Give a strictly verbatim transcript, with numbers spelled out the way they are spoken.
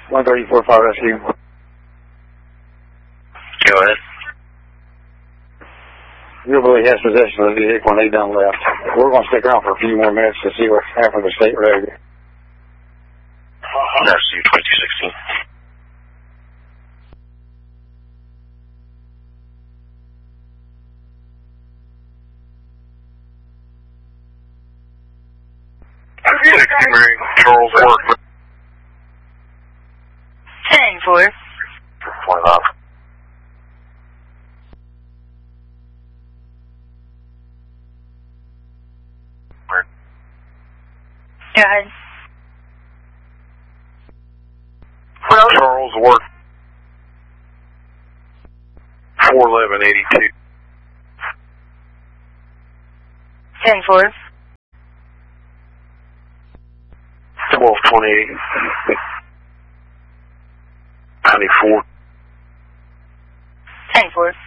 one three four five rescue. Go ahead. Hillbilly has possession of the vehicle and they done left. We're going to stick around for a few more minutes to see what's happened to State Road. Uh-huh. That's twenty sixteen. sixty Charles Work. ten four. twenty-five. Go ahead. Charles Work. four eleven eighty-two. ten four. twelve twenty-eight. ninety-four. ten four.